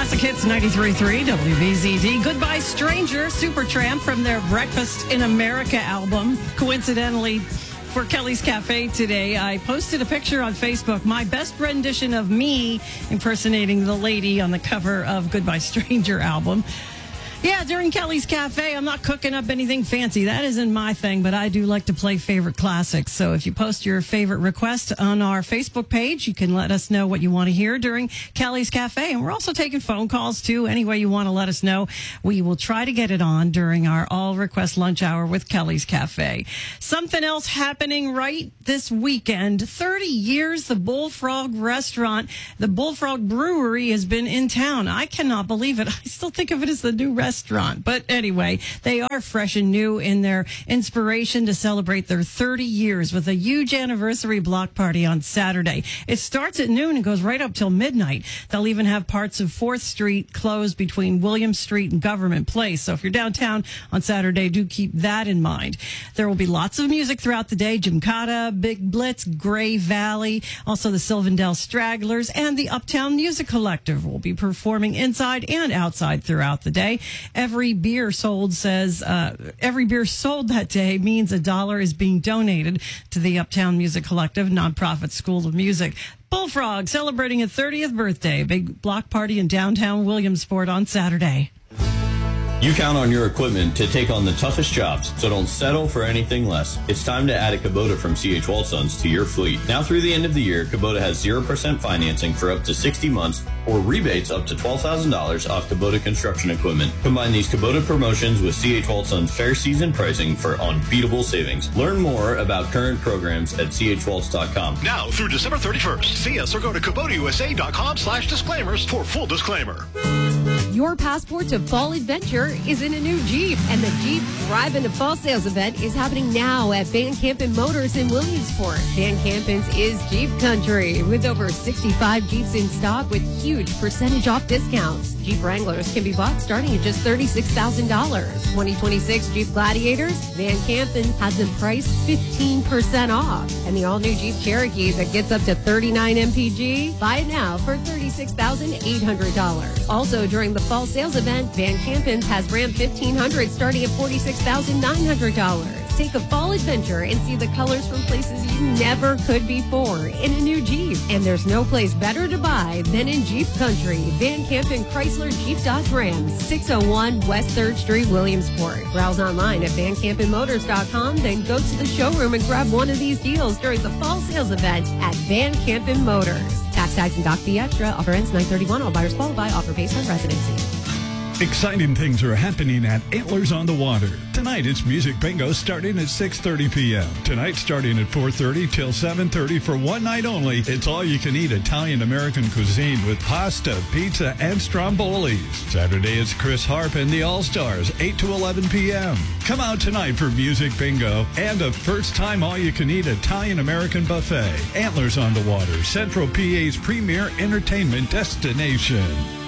Classic Hits 93.3 WBZD. Goodbye Stranger, Supertramp from their Breakfast in America album. Coincidentally, for Kelly's Cafe today, I posted a picture on Facebook, my best rendition of me impersonating the lady on the cover of Goodbye Stranger album. Yeah, during Kelly's Cafe, I'm not cooking up anything fancy. That isn't my thing, but I do like to play favorite classics. So if you post your favorite request on our Facebook page, you can let us know what you want to hear during Kelly's Cafe. And we're also taking phone calls, too. Any way you want to let us know, we will try to get it on during our all-request lunch hour with Kelly's Cafe. Something else happening right this weekend. 30 years, the Bullfrog Restaurant, the Bullfrog Brewery has been in town. I cannot believe it. I still think of it as the new restaurant. But anyway, they are fresh and new in their inspiration to celebrate their 30 years with a huge anniversary block party on Saturday. It starts at noon and goes right up till midnight. They'll even have parts of 4th Street closed between William Street and Government Place. So if you're downtown on Saturday, do keep that in mind. There will be lots of music throughout the day. Gymkhana, Big Blitz, Gray Valley, also the Sylvandale Stragglers, and the Uptown Music Collective will be performing inside and outside throughout the day. Every beer sold that day means $1 is being donated to the Uptown Music Collective, nonprofit school of music. Bullfrog celebrating its 30th birthday. Big block party in downtown Williamsport on Saturday. You count on your equipment to take on the toughest jobs, so don't settle for anything less. It's time to add a Kubota from C.H. Waldsons to your fleet. Now through the end of the year, Kubota has 0% financing for up to 60 months or rebates up to $12,000 off Kubota construction equipment. Combine these Kubota promotions with C.H. Waldsons fair season pricing for unbeatable savings. Learn more about current programs at chwaltz.com. Now through December 31st, see us or go to KubotaUSA.com/disclaimers for full disclaimer. Your passport to fall adventure is in a new Jeep, and the Jeep Drive into Fall Sales event is happening now at Van Campen Motors in Williamsport. Van Campen's is Jeep Country, with over 65 Jeeps in stock with huge percentage off discounts. Jeep Wranglers can be bought starting at just $36,000. 2026 Jeep Gladiators, Van Campen has them priced 15% off. And the all-new Jeep Cherokee that gets up to 39 mpg, buy it now for $36,800. Also, during the fall sales event, Van Campen's has Ram 1500 starting at $46,900. Take a fall adventure and see the colors from places you never could before in a new Jeep. And there's no place better to buy than in Jeep Country. Van Campen Chrysler Jeep Dodge Ram, 601 West 3rd Street, Williamsport. Browse online at VanCampenMotors.com, then go to the showroom and grab one of these deals during the fall sales event at Van Campen Motors. Tax, tags, and doc fee extra. Offer ends 9/31. All buyers qualify. Offer based on residency. Exciting things are happening at Antlers on the Water. Tonight, it's Music Bingo starting at 6:30 p.m. Tonight, starting at 4:30 till 7:30 for one night only. It's all-you-can-eat Italian-American cuisine with pasta, pizza, and strombolis. Saturday, it's Chris Harp and the All-Stars, 8 to 11 p.m. Come out tonight for Music Bingo and a first-time all-you-can-eat Italian-American buffet. Antlers on the Water, Central PA's premier entertainment destination.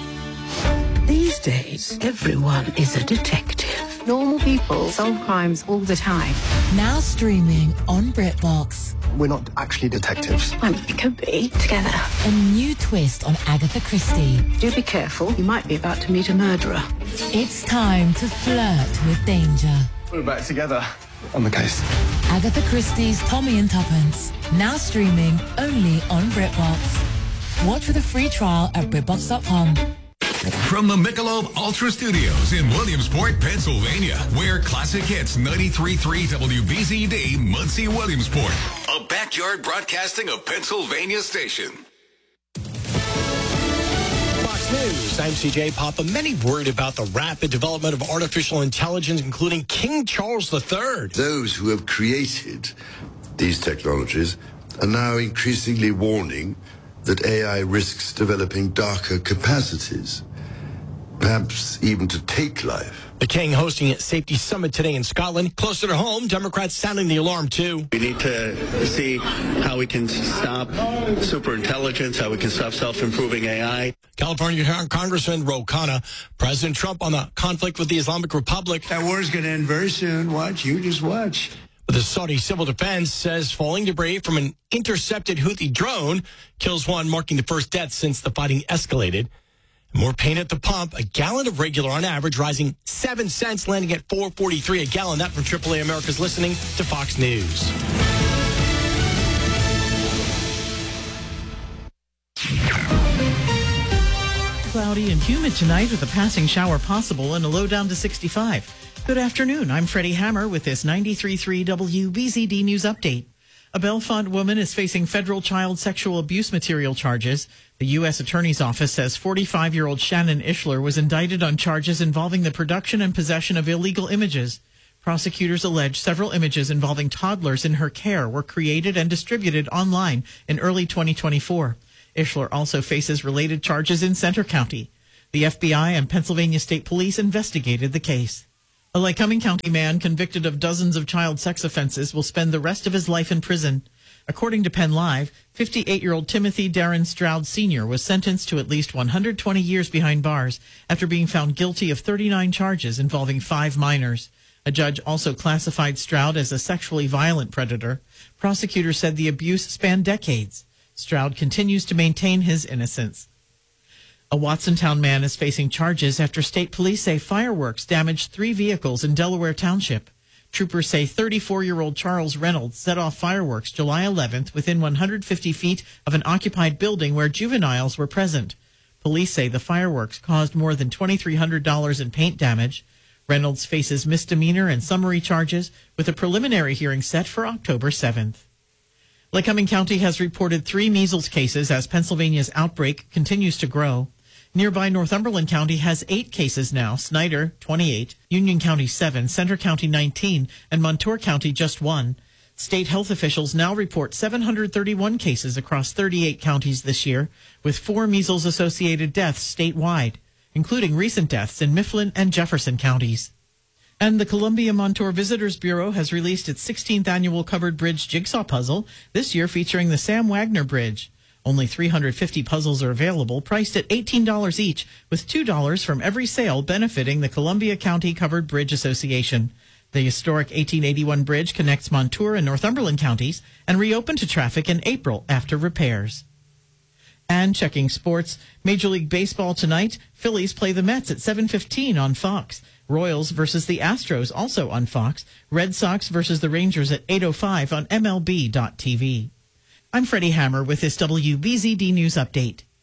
These days, everyone is a detective. Normal people solve crimes all the time. Now streaming on BritBox. We're not actually detectives. We could be together. A new twist on Agatha Christie. Do be careful. You might be about to meet a murderer. It's time to flirt with danger. We're back together on the case. Agatha Christie's Tommy and Tuppence. Now streaming only on BritBox. Watch with a free trial at BritBox.com. From the Michelob Ultra Studios in Williamsport, Pennsylvania, where classic hits 93.3 WBZD, Muncie, Williamsport, a backyard broadcasting of Pennsylvania station. Fox News, I'm CJ Papa. Many worried about the rapid development of artificial intelligence, including King Charles III. Those who have created these technologies are now increasingly warning that AI risks developing darker capacities, perhaps even to take life. The King hosting a safety summit today in Scotland. Closer to home, Democrats sounding the alarm, too. We need to see how we can stop superintelligence, how we can stop self-improving AI. California Congressman Ro Khanna, President Trump on the conflict with the Islamic Republic. That war's going to end very soon. Watch. You just watch. The Saudi Civil Defense says falling debris from an intercepted Houthi drone kills one, marking the first death since the fighting escalated. More pain at the pump. A gallon of regular on average rising 7 cents, landing at $4.43 a gallon. That from AAA America's listening to Fox News. Cloudy and humid tonight with a passing shower possible and a low down to 65. Good afternoon. I'm Freddie Hammer with this 93.3 WBZD News Update. A Bellefonte woman is facing federal child sexual abuse material charges. The U.S. Attorney's Office says 45-year-old Shannon Ishler was indicted on charges involving the production and possession of illegal images. Prosecutors allege several images involving toddlers in her care were created and distributed online in early 2024. Ishler also faces related charges in Centre County. The FBI and Pennsylvania State Police investigated the case. A Lycoming County man convicted of dozens of child sex offenses will spend the rest of his life in prison. According to Penn Live, 58-year-old Timothy Darren Stroud Sr. was sentenced to at least 120 years behind bars after being found guilty of 39 charges involving 5 minors. A judge also classified Stroud as a sexually violent predator. Prosecutors said the abuse spanned decades. Stroud continues to maintain his innocence. A Watsontown man is facing charges after state police say fireworks damaged 3 vehicles in Delaware Township. Troopers say 34-year-old Charles Reynolds set off fireworks July 11th within 150 feet of an occupied building where juveniles were present. Police say the fireworks caused more than $2,300 in paint damage. Reynolds faces misdemeanor and summary charges with a preliminary hearing set for October 7th. Lycoming County has reported 3 measles cases as Pennsylvania's outbreak continues to grow. Nearby Northumberland County has 8 cases now, Snyder 28, Union County 7, Centre County 19, and Montour County just 1. State health officials now report 731 cases across 38 counties this year, with 4 measles-associated deaths statewide, including recent deaths in Mifflin and Jefferson counties. And the Columbia Montour Visitors Bureau has released its 16th annual Covered Bridge Jigsaw Puzzle, this year featuring the Sam Wagner Bridge. Only 350 puzzles are available, priced at $18 each, with $2 from every sale benefiting the Columbia County Covered Bridge Association. The historic 1881 bridge connects Montour and Northumberland counties and reopened to traffic in April after repairs. And checking sports, Major League Baseball tonight, Phillies play the Mets at 7:15 on Fox. Royals versus the Astros also on Fox. Red Sox versus the Rangers at 8:05 on MLB.TV. I'm Freddie Hammer with this WBZD News Update.